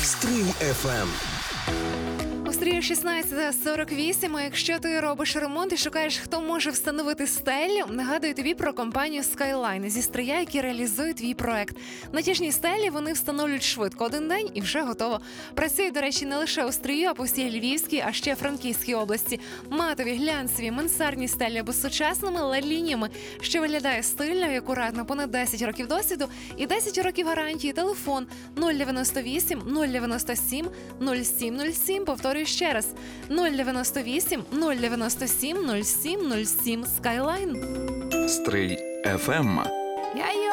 Стрий FM. Стрій 16:48. А якщо ти робиш ремонт і шукаєш, хто може встановити стелю, нагадую тобі про компанію Skyline зі Стрия, які реалізують твій проект. Натяжні стелі вони встановлюють швидко, один день і вже готово. Працюють, до речі, не лише у Стрию, а по всій Львівській, а ще Франківській області. Матові, глянцеві, мансардні стелі або з сучасними LED-лініями, що виглядає стильно і акуратно. Понад 10 років досвіду і 10 років гарантії. Телефон 098 097 0707. Повторюю ще раз. 098 097 0707. Skyline. Стрий FM.